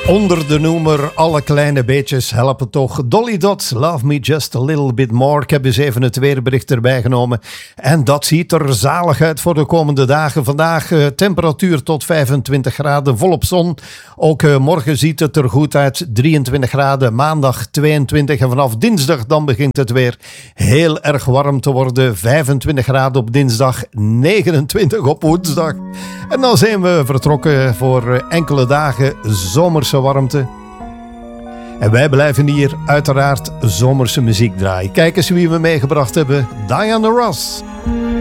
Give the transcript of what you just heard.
Onder de noemer Alle kleine beetjes helpen toch. Dolly Dots, Love Me Just a Little Bit More. Ik heb eens even het weerbericht erbij genomen. En dat ziet er zalig uit voor de komende dagen. Vandaag temperatuur tot 25 graden, volop zon. Ook morgen ziet het er goed uit, 23 graden. Maandag 22 en vanaf dinsdag dan begint het weer heel erg warm te worden. 25 graden op dinsdag, 29 op woensdag. En dan zijn we vertrokken voor enkele dagen zomerse warmte. En wij blijven hier uiteraard zomerse muziek draaien. Kijk eens wie we meegebracht hebben. Diana Ross.